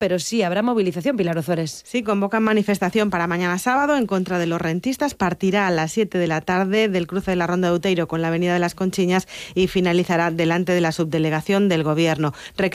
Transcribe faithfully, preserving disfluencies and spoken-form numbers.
pero sí habrá movilización, Pilar Ozores. Sí, convocan manifestación para mañana sábado en contra de los rentistas. Partirá a las siete de la tarde del cruce de la Ronda de Outeiro con la Avenida de las Conchiñas y finalizará delante de la subdelegación del Gobierno.